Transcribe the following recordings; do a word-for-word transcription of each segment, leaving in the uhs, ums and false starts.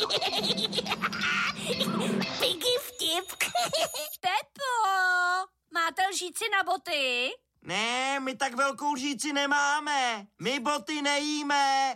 Piggy vtip. Pepo, máte lžíci na boty? Ne, my tak velkou lžíci nemáme. My boty nejíme.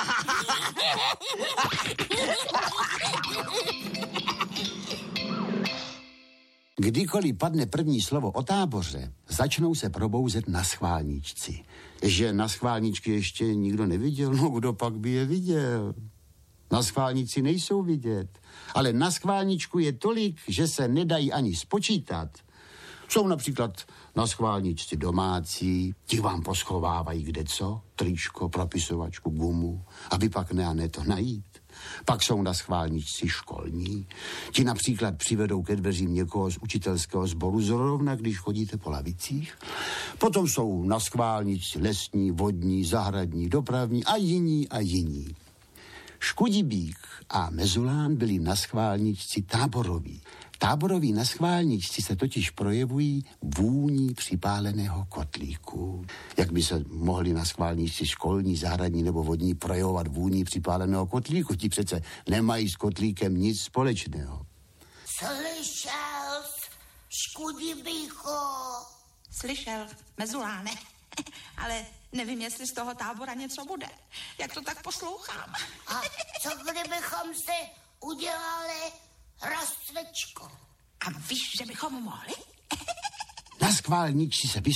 Kdykoliv padne první slovo o táboře, začnou se probouzet na schválničci. Že na schválničky ještě nikdo neviděl, no kdo pak by je viděl? Na schválnici nejsou vidět, ale na schválničku je tolik, že se nedají ani spočítat. Jsou například na schválničci domácí, ti vám poschovávají kdeco, tričko, propisovačku, gumu, aby pak ne a ne to najít. Pak jsou na schválničci školní. Ti například přivedou ke dveřím někoho z učitelského sboru, zrovna když chodíte po lavicích. Potom jsou na schválničci lesní, vodní, zahradní, dopravní a jiní a jiní. Škudibík a Mezulán byli na schválničci táboroví. Táboroví na schválničci se totiž projevují vůní připáleného kotlíku. Jak by se mohli na schválničci školní, zahradní nebo vodní projevovat vůní připáleného kotlíku? Ti přece nemají s kotlíkem nic společného. Slyšel jsi, Škudibíko? Slyšel, Mezuláne. Ale nevím, jestli z toho tábora něco bude. Jak to tak poslouchám. A co kdybychom si udělali rastvičku? A víš, že bychom mohli? Na schválničci se